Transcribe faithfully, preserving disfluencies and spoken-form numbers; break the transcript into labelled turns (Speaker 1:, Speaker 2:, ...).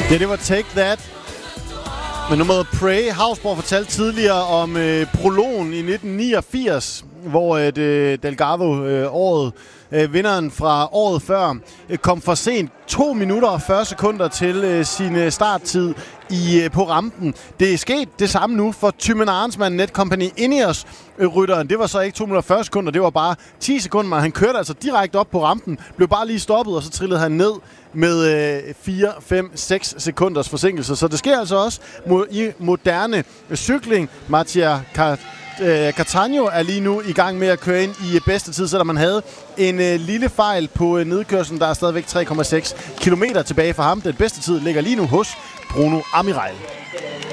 Speaker 1: Ja, det var Take That. Men nummeret Pray. Hausborg fortalte tidligere om øh, prologen i nitten niogfirs, hvor et, øh, Delgado øh, året, øh, vinderen fra året før, øh, kom for sent to minutter og fyrre sekunder til øh, sin starttid i, øh, på rampen. Det er sket det samme nu for Thymen Arensman Netcompany Ineos øh, rytteren. Det var så ikke to minutter og fyrre sekunder, det var bare ti sekunder, men han kørte altså direkte op på rampen, blev bare lige stoppet, og så trillede han ned med øh, fire, fem, seks sekunders forsinkelse. Så det sker altså også mo- i moderne cykling. Mattia Cattaneo er lige nu i gang med at køre ind i bedste tid, selvom man havde en øh, lille fejl på øh, nedkørslen. Der er stadigvæk tre komma seks kilometer tilbage for ham. Den bedste tid ligger lige nu hos Bruno Amiral.